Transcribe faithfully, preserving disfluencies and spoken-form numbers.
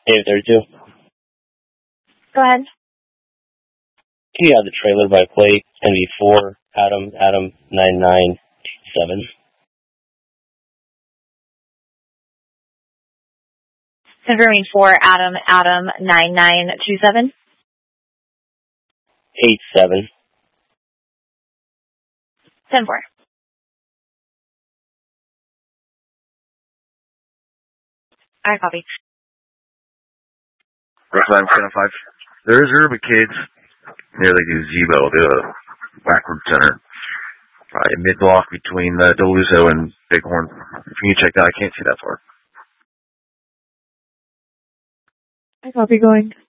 Dave thirty-two. Go ahead. Can you have the trailer by plate? It's going to be four Adam, Adam nine nine seven. Confirming for Adam, Adam nine nine two seven. eight seven. ten four. I copy. Rockland ten oh five. There's urban kids near the gazebo, the backward center. Probably mid-block between uh, Deluso and Bighorn. If you can check that, I can't see that far. I copy going.